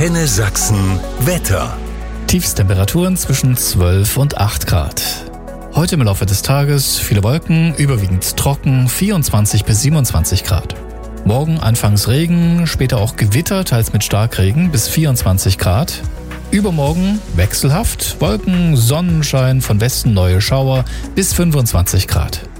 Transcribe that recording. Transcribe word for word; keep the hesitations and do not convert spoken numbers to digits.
Antenne Sachsen Wetter. Tiefstemperaturen zwischen zwölf und acht Grad. Heute im Laufe des Tages viele Wolken, überwiegend trocken, vierundzwanzig bis siebenundzwanzig Grad. Morgen anfangs Regen, später auch Gewitter, teils mit Starkregen bis vierundzwanzig Grad. Übermorgen wechselhaft, Wolken, Sonnenschein, von Westen neue Schauer bis fünfundzwanzig Grad.